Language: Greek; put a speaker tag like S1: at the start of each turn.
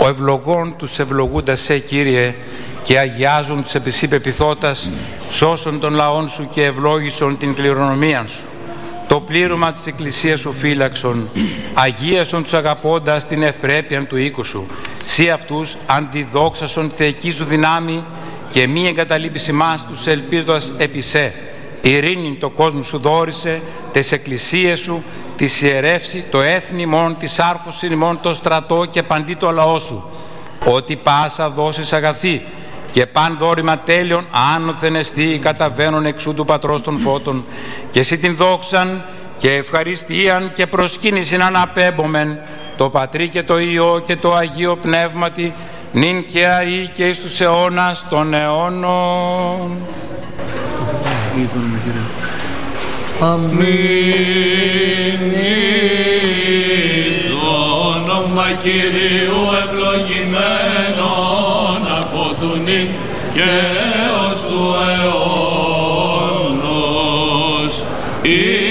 S1: Ο ευλογών τους ευλογούντας σε, Κύριε, και αγιάζουν τους επισήπεπιθώτας, σώσον των λαών σου και ευλόγησον την κληρονομία σου. Το πλήρωμα της Εκκλησίας σου φύλαξον, αγίασον τους αγαπώντας την ευπρέπεια του οίκου σου. Σύ αυτούς αντιδόξασον τη θεϊκή σου δυνάμει και μη εγκαταλείπεις μας τους ελπίζοντας επί σε. Ειρήνην το κόσμο σου δόρισε, τες εκκλησίες σου, της ιερεύσει, το έθνη μόν, της άρχους ημών, το στρατό και παντί το λαό σου. Ότι πάσα δώσεις αγαθή και παν δόρημα τέλειον άνωθεν εστί καταβαίνουν εξού του Πατρός των Φώτων, και εσύ την δόξαν και ευχαριστίαν και προσκύνησιν αναπέμπομεν το Πατρί και το Υιό και το Αγίο Πνεύματι, νυν και αεί και εις τους αιώνας των αιώνων.
S2: Αμήν. Το όνομα Κυρίου ευλογημένον από του νυν και ως του αιώνος.